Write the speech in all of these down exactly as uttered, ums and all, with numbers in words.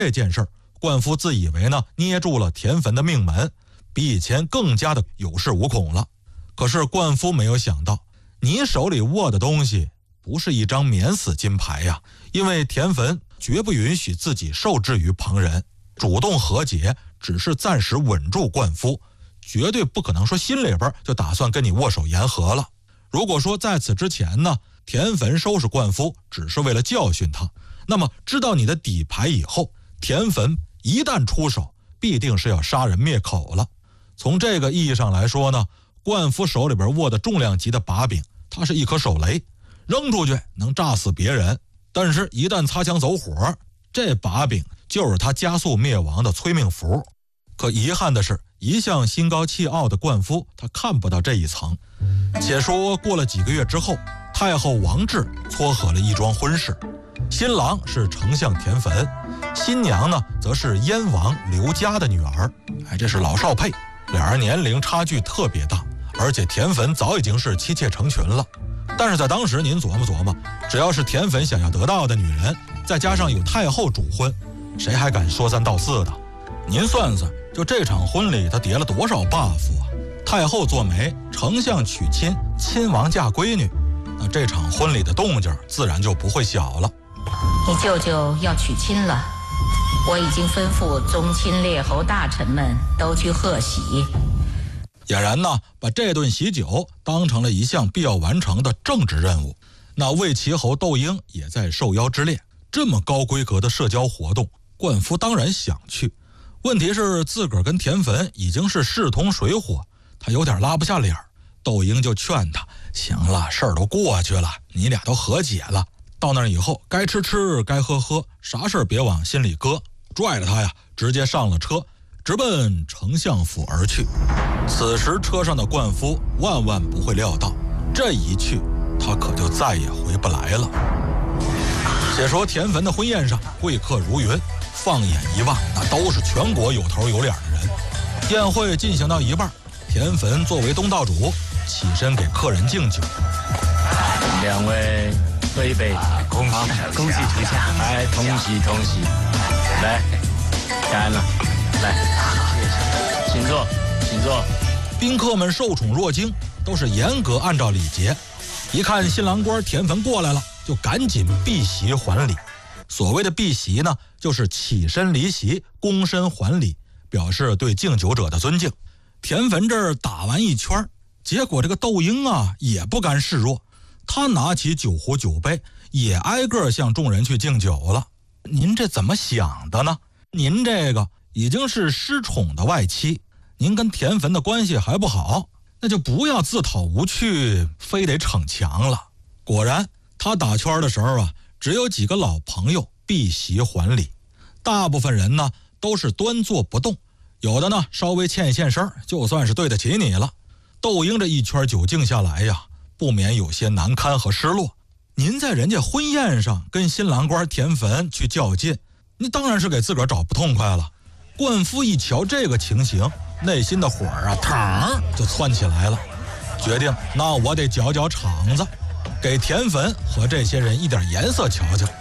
这件事儿，冠夫自以为呢捏住了田汾的命门，比以前更加的有恃无恐了。可是冠夫没有想到，你手里握的东西不是一张免死金牌呀，因为田汾绝不允许自己受制于旁人，主动和解只是暂时稳住冠夫，绝对不可能说心里边就打算跟你握手言和了。如果说在此之前呢，田汾收拾冠夫只是为了教训他，那么知道你的底牌以后，田汾一旦出手，必定是要杀人灭口了。从这个意义上来说呢，冠夫手里边握的重量级的把柄，它是一颗手雷，扔出去能炸死别人，但是一旦擦枪走火，这把柄就是他加速灭亡的催命符。可遗憾的是，一向心高气傲的冠夫他看不到这一层。且说过了几个月之后，太后王氏撮合了一桩婚事，新郎是丞相田汾，新娘呢则是燕王刘嘉的女儿。哎，这是老少配，两人年龄差距特别大，而且田汾早已经是妻妾成群了。但是在当时您琢磨琢磨，只要是田汾想要得到的女人，再加上有太后主婚，谁还敢说三道四的？您算算，就这场婚礼他叠了多少 buff 啊？太后做媒，丞相娶亲，亲王嫁闺女，那这场婚礼的动静自然就不会小了。 你舅舅要娶亲了，我已经吩咐宗亲列侯大臣们都去贺喜。 俨然呢，把这顿喜酒当成了一项必要完成的政治任务。那魏齐侯窦婴也在受邀之列，这么高规格的社交活动，冠夫当然想去。问题是自个儿跟田汾已经是势同水火，他有点拉不下脸。窦婴就劝他，行了，事儿都过去了，你俩都和解了，到那儿以后该吃吃该喝喝，啥事儿别往心里搁。拽着他呀，直接上了车，直奔丞相府而去。此时车上的冠夫万万不会料到，这一去他可就再也回不来了。且说田汾的婚宴上贵客如云，放眼一望，那都是全国有头有脸的人。宴会进行到一半，田汾作为东道主起身给客人敬酒。 两位喝一杯，恭喜恭喜丞相！哎，同喜同喜！来，干了，来，请坐，请坐。 宾客们受宠若惊，都是严格按照礼节。一看新郎官田汾过来了，就赶紧避席还礼。所谓的避席呢，就是起身离席，躬身还礼，表示对敬酒者的尊敬。田汾这儿打完一圈，结果这个窦婴啊也不甘示弱，他拿起酒壶酒杯，也挨个向众人去敬酒了。您这怎么想的呢？您这个已经是失宠的外戚，您跟田汾的关系还不好，那就不要自讨无趣，非得逞强了。果然他打圈的时候啊，只有几个老朋友避席还礼，大部分人呢都是端坐不动，有的呢稍微欠一欠身，就算是对得起你了。窦婴这一圈酒敬下来呀，不免有些难堪和失落。您在人家婚宴上跟新郎官田汾去较劲，你当然是给自个儿找不痛快了。冠夫一瞧这个情形，内心的火啊腾就窜起来了，决定那我得搅搅场子，给田汾和这些人一点颜色瞧瞧。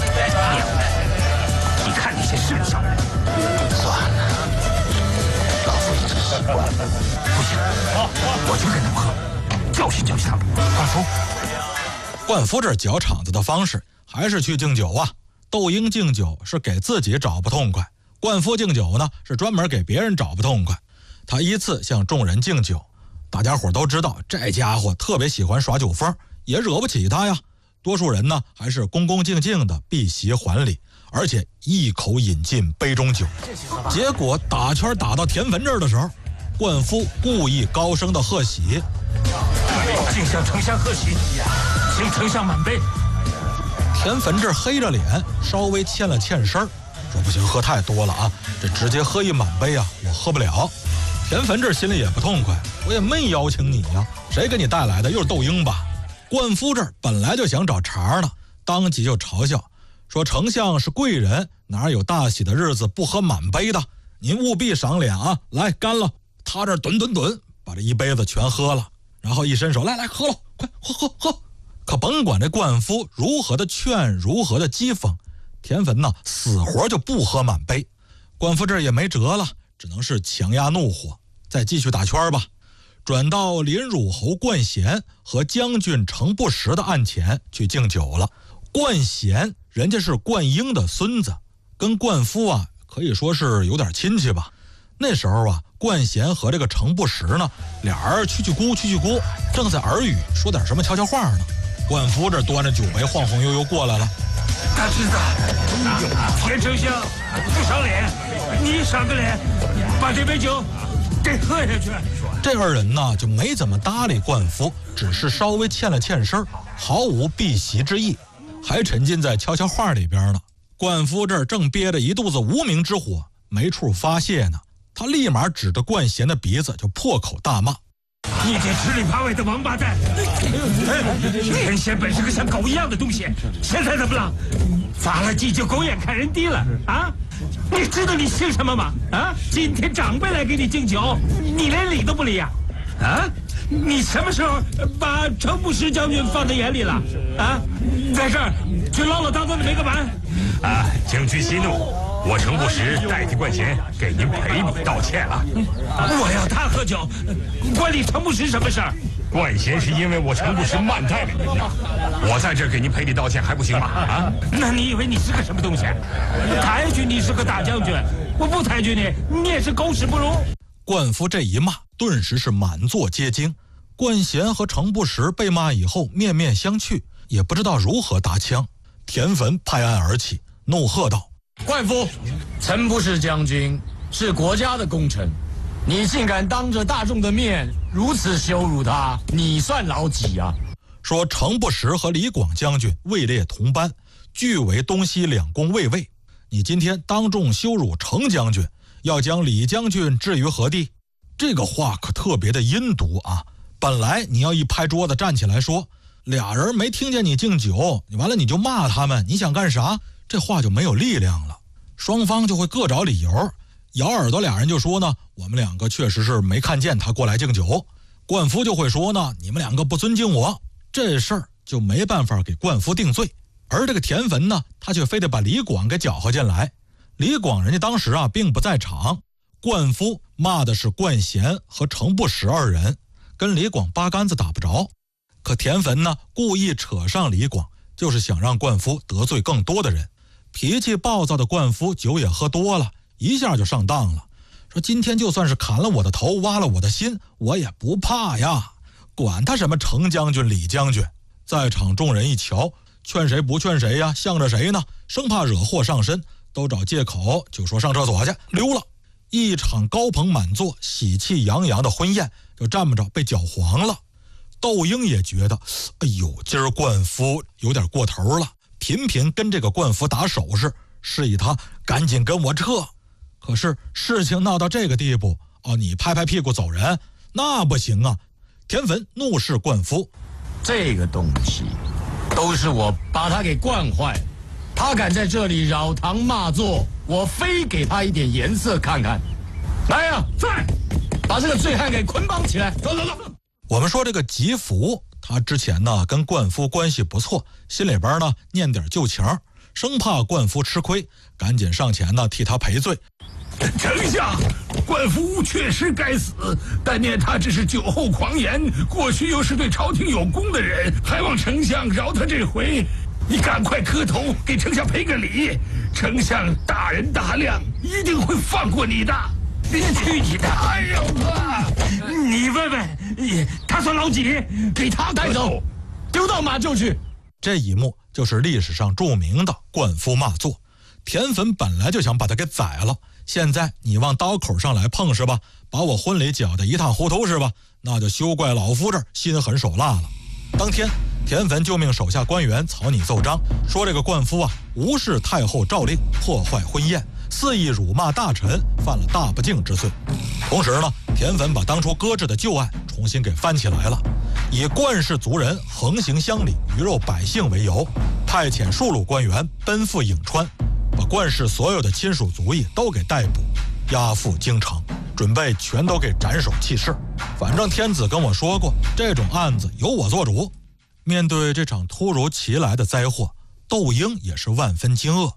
你看你些是不是小人？算了，老夫一直习惯了。不行，我去跟他们喝，教训教训他们。冠夫， 冠夫这搅场子的方式还是去敬酒啊。窦婴敬酒是给自己找不痛快，冠夫敬酒呢是专门给别人找不痛快。他依次向众人敬酒，大家伙都知道这家伙特别喜欢耍酒疯，也惹不起他呀。多数人呢还是恭恭敬敬的避席还礼，而且一口饮尽杯中酒。结果打圈打到田汾这儿的时候，冠夫故意高声的贺喜， 敬向丞相贺喜，请丞相满杯。 田汾这黑着脸，稍微欠了欠身，说不行，喝太多了啊，这直接喝一满杯啊，我喝不了。田汾这心里也不痛快，我也没邀请你呀，谁给你带来的？又是窦婴吧？冠夫这儿本来就想找茬呢，当即就嘲笑说：“丞相是贵人，哪有大喜的日子不喝满杯的？您务必赏脸啊！来，干了！”他这吨吨吨把这一杯子全喝了，然后一伸手：“来来，喝了，快喝喝喝！”可甭管这冠夫如何的劝，如何的讥讽， 田汾呢死活就不喝满杯。冠夫这也没辙了，只能是强压怒火，再继续打圈吧。转到林汝侯冠贤和将军程不识的案前去敬酒了。冠贤人家是冠英的孙子，跟冠夫啊可以说是有点亲戚吧。那时候啊，冠贤和这个程不识呢，俩人去去咕去去咕，正在耳语说点什么悄悄话呢。冠夫这端着酒杯晃晃悠悠过来了。 大侄子，田丞相不赏脸，你赏个脸，把这杯酒给喝下去。 这二人呢就没怎么搭理冠夫，只是稍微欠了欠身，毫无避席之意，还沉浸在悄悄话里边呢。冠夫这儿正憋着一肚子无名之火，没处发泄呢，他立马指着冠贤的鼻子就破口大骂： 你这吃里扒外的王八蛋！田贤本是个像狗一样的东西，现在怎么了？砸了鸡就狗眼看人低了啊！你知道你姓什么吗？啊！今天长辈来给你敬酒，你连理都不理呀！啊！你什么时候把程不识将军放在眼里了？啊！在这儿却唠唠叨叨的没个完！ 啊，将军息怒，我程不识代替冠贤给您赔礼道歉了。 我要他喝酒，关你程不识什么事儿？ 冠贤是因为我程不识慢待了您呐，我在这儿给您赔礼道歉还不行吗？啊， 那你以为你是个什么东西？抬举你是个大将军，我不抬举你，你也是狗屎不如。 冠夫这一骂，顿时是满座皆惊。冠贤和程不识被骂以后面面相觑，也不知道如何搭腔。田汾拍案而起，怒喝道： 冠夫，程不识将军是国家的功臣，你竟敢当着大众的面如此羞辱他，你算老几啊？ 说程不识和李广将军位列同班，俱为东西两宫卫尉，你今天当众羞辱程将军，要将李将军置于何地？这个话可特别的阴毒啊！本来你要一拍桌子站起来说，俩人没听见你敬酒，你完了你就骂他们，你想干啥？这话就没有力量了，双方就会各找理由。咬耳朵俩人就说呢，我们两个确实是没看见他过来敬酒。冠夫就会说呢，你们两个不尊敬我，这事儿就没办法给冠夫定罪。而这个田汾呢，他却非得把李广给搅和进来。李广人家当时啊并不在场，冠夫骂的是冠贤和程不识二人，跟李广八竿子打不着。可田汾呢故意扯上李广，就是想让冠夫得罪更多的人。脾气暴躁的冠夫酒也喝多了，一下就上当了，说今天就算是砍了我的头，挖了我的心，我也不怕呀，管他什么程将军李将军。在场众人一瞧，劝谁不劝谁呀，向着谁呢？生怕惹祸上身，都找借口就说上厕所去溜了。一场高朋满座喜气洋洋的婚宴就这么着被搅黄了。窦婴也觉得哎呦，今儿冠夫有点过头了，频频跟这个冠夫打手势，示意他赶紧跟我撤。可是事情闹到这个地步，哦，你拍拍屁股走人那不行啊。田汾怒视冠夫， 这个东西都是我把他给惯坏，他敢在这里扰堂骂座，我非给他一点颜色看看。来呀，在把这个醉汉给捆绑起来，走走走。 我们说这个吉福，他之前呢跟冠夫关系不错，心里边呢念点旧情，生怕冠夫吃亏，赶紧上前呢替他赔罪。 丞相，冠夫确实该死，但念他只是酒后狂言，过去又是对朝廷有功的人，还望丞相饶他这回。你赶快磕头给丞相赔个礼，丞相大人大量，一定会放过你的。你去你的！哎呦啊！你问问，他算老几？给他带走， 丢到马厩去。 这一幕就是历史上著名的冠夫骂座。田汾本来就想把他给宰了，现在你往刀口上来碰是吧？把我婚礼搅得一塌糊涂是吧？那就休怪老夫这儿心狠手辣了。当天，田汾就命手下官员草拟奏章，说这个冠夫啊无视太后诏令，破坏婚宴，肆意辱骂大臣，犯了大不敬之罪。同时呢，田汾把当初搁置的旧案重新给翻起来了，以冠氏族人横行乡里、鱼肉百姓为由，派遣数路官员奔赴颍川，把冠氏所有的亲属族裔都给逮捕，押赴京城，准备全都给斩首弃市。反正天子跟我说过，这种案子由我做主。面对这场突如其来的灾祸，窦婴也是万分惊愕。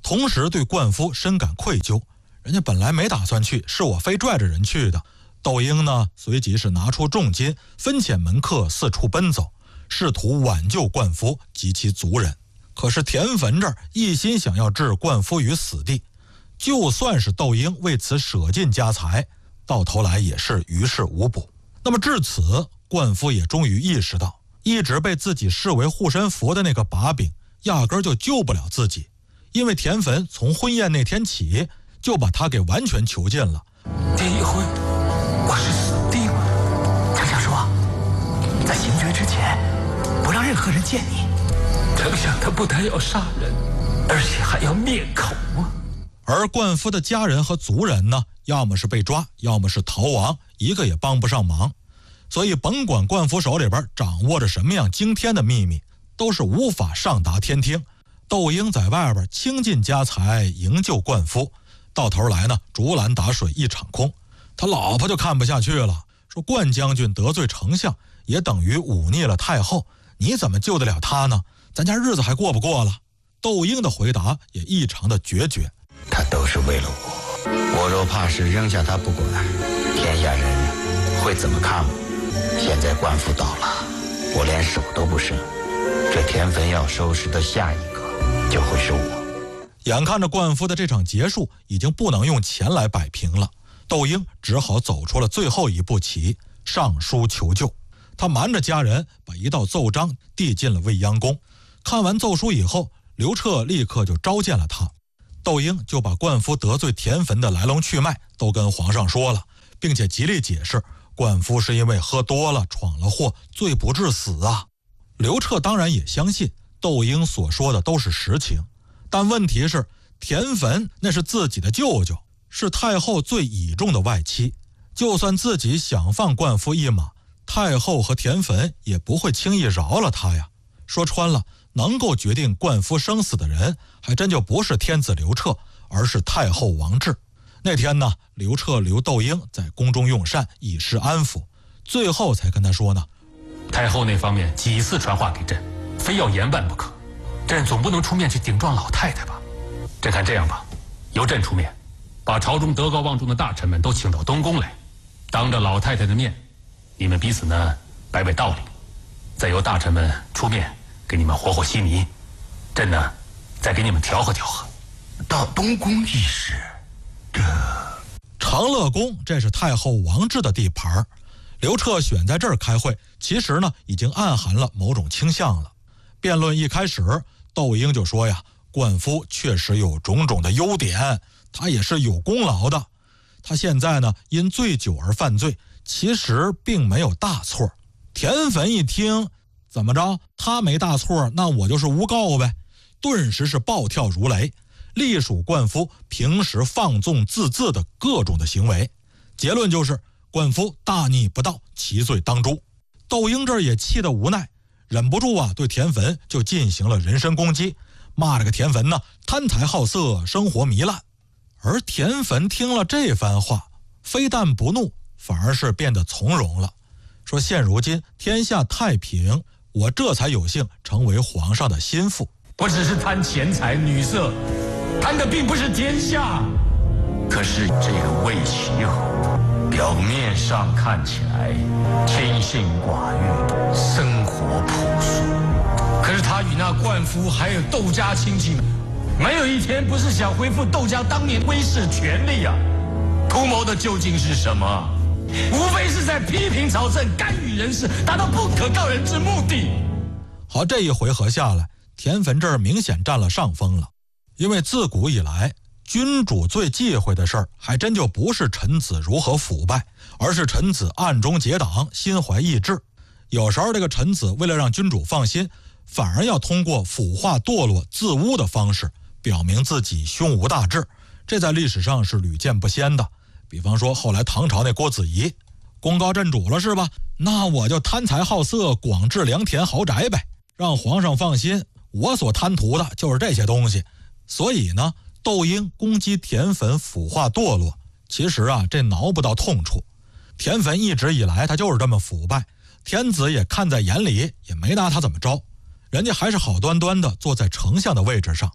同时对冠夫深感愧疚。人家本来没打算去，是我非拽着人去的。窦婴呢，随即是拿出重金，分遣门客四处奔走，试图挽救冠夫及其族人。可是田汾这儿一心想要置冠夫于死地，就算是窦婴为此舍尽家财，到头来也是于事无补。那么至此，冠夫也终于意识到，一直被自己视为护身符的那个把柄，压根儿就救不了自己。因为田汾从婚宴那天起，就把他给完全囚禁了。 这一回，我是死定了。 丞相说，在行决之前，不让任何人见你。 丞相他不但要杀人，而且还要灭口啊！ 而冠夫的家人和族人呢，要么是被抓，要么是逃亡，一个也帮不上忙。所以甭管冠夫手里边掌握着什么样惊天的秘密，都是无法上达天听。窦婴在外边倾尽家财营救冠夫，到头来呢，竹篮打水一场空。他老婆就看不下去了，说冠将军得罪丞相，也等于忤逆了太后，你怎么救得了他呢？咱家日子还过不过了？窦婴的回答也异常的决绝。 他都是为了我，我若怕是扔下他不管，天下人会怎么看我？现在冠夫倒了，我连手都不伸，这田汾要收拾的下一个就会是我。 眼看着冠夫的这场结束已经不能用钱来摆平了，窦婴只好走出了最后一步棋，上书求救。他瞒着家人，把一道奏章递进了未央宫。看完奏书以后，刘彻立刻就召见了他。窦婴就把冠夫得罪田汾的来龙去脉都跟皇上说了，并且极力解释冠夫是因为喝多了闯了祸，罪不至死啊。刘彻当然也相信窦婴所说的都是实情，但问题是田汾那是自己的舅舅，是太后最倚重的外戚，就算自己想放冠夫一马，太后和田汾也不会轻易饶了他呀。说穿了，能够决定冠夫生死的人，还真就不是天子刘彻，而是太后王志。那天呢，刘彻留窦婴在宫中用膳，以示安抚，最后才跟他说呢， 太后那方面几次传话给朕，非要严办不可，朕总不能出面去顶撞老太太吧？朕看这样吧，由朕出面，把朝中德高望重的大臣们都请到东宫来，当着老太太的面，你们彼此呢摆摆道理，再由大臣们出面给你们和和稀泥，朕呢再给你们调和调和。 到东宫议事，这长乐宫这是太后王志的地盘，刘彻选在这儿开会，其实呢已经暗含了某种倾向了。辩论一开始，窦婴就说呀，冠夫确实有种种的优点，他也是有功劳的。他现在呢因醉酒而犯罪，其实并没有大错。田汾一听，怎么着，他没大错，那我就是诬告呗，顿时是暴跳如雷，隶属冠夫平时放纵自恣的各种的行为。结论就是冠夫大逆不道，其罪当诛。窦婴这儿也气得无奈，忍不住啊对田汾就进行了人身攻击，骂这个田汾呢贪财好色，生活糜烂。而田汾听了这番话，非但不怒，反而是变得从容了，说现如今天下太平，我这才有幸成为皇上的心腹。 我只是贪钱财女色，贪的并不是天下。 可是这个魏齐侯，表面上看起来清心寡欲，生活朴素， 可是他与那冠夫还有窦家亲戚，没有一天不是想恢复窦家当年威势权力啊！图谋的究竟是什么？无非是在批评朝政，干预人事，达到不可告人之目的。 好，这一回合下来，田汾这儿明显占了上风了。因为自古以来，君主最忌讳的事儿，还真就不是臣子如何腐败，而是臣子暗中结党，心怀异志。有时候这个臣子为了让君主放心，反而要通过腐化堕落自污的方式表明自己胸无大志，这在历史上是屡见不鲜的。比方说后来唐朝那郭子仪，功高震主了是吧？那我就贪财好色，广置良田豪宅呗，让皇上放心，我所贪图的就是这些东西。所以呢，窦婴攻击田汾腐化堕落，其实啊这挠不到痛处。田汾一直以来他就是这么腐败，天子也看在眼里，也没拿他怎么着，人家还是好端端的坐在丞相的位置上。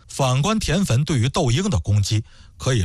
反观田汾对于窦婴的攻击，可以